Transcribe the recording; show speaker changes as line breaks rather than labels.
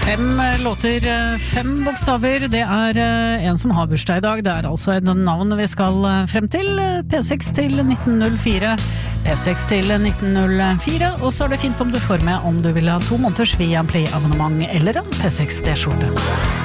Fem låter, fem bokstaver. Det en som har bursdag I dag. Det altså et navn vi skal frem til. P6 til 1904. P6 til 1904. Og så det fint om du får med om du vil ha 2 måneders via en Play-abonnement eller en P6 D-skjorte.